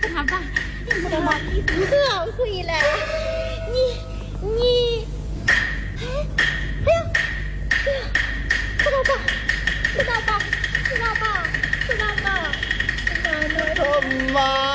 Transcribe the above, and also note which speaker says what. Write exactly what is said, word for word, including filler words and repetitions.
Speaker 1: 他吧，
Speaker 2: 不知道吗？你可会了，你你，哎哎呀，哎呀，知道吧？知道吧？知道吧？知道吧？知道吧？
Speaker 3: 妈。